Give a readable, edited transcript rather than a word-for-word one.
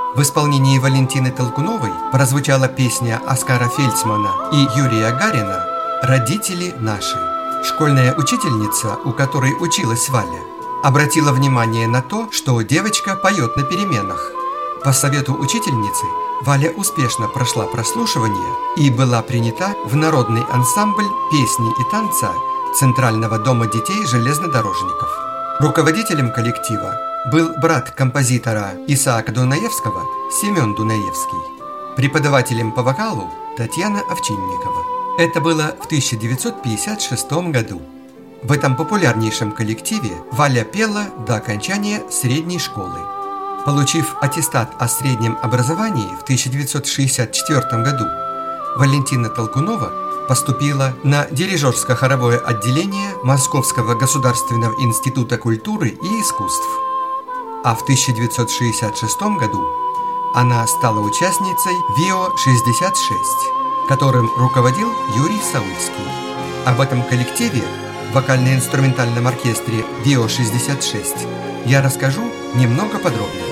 В исполнении Валентины Толкуновой прозвучала песня Оскара Фельдсмана и Юрия Гарина «Родители наши». Школьная учительница, у которой училась Валя, обратила внимание на то, что девочка поет на переменах. По совету учительницы Валя успешно прошла прослушивание и была принята в народный ансамбль песни и танца Центрального дома детей железнодорожников. Руководителем коллектива был брат композитора Исаака Дунаевского Семен Дунаевский, преподавателем по вокалу Татьяна Овчинникова. Это было в 1956 году. В этом популярнейшем коллективе Валя пела до окончания средней школы. Получив аттестат о среднем образовании в 1964 году, Валентина Толкунова поступила на дирижерско-хоровое отделение Московского государственного института культуры и искусств. А в 1966 году она стала участницей ВИО-66, которым руководил Юрий Саульский. Об этом коллективе в вокально-инструментальном оркестре ВИО-66 я расскажу немного подробнее.